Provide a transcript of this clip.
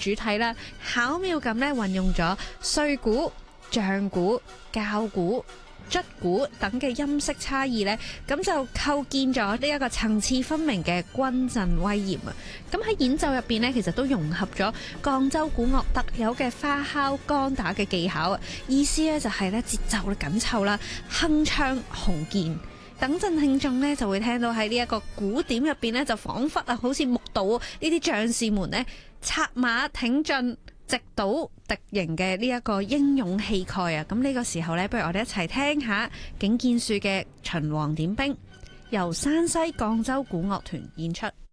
主體啦，巧妙咁咧運用咗碎鼓、象鼓、教鼓、捽鼓等嘅音色差異呢，咁就構建咗呢一個層次分明嘅軍陣威嚴啊！咁喺演奏入邊呢，其實都融合咗贛州鼓樂特有嘅花敲鋼打嘅技巧啊！意思咧就係咧節奏緊湊啦，鏗鏘雄健，等陣聽眾呢，就會聽到喺呢一個鼓點入邊呢，就彷彿啊，好似目睹呢啲將士們呢，策馬挺進，直搗敵營嘅呢一個英勇氣概啊！咁呢個時候呢，不如我哋一齊聽下景建樹嘅《秦王點兵》，由山西贛州鼓樂團演出。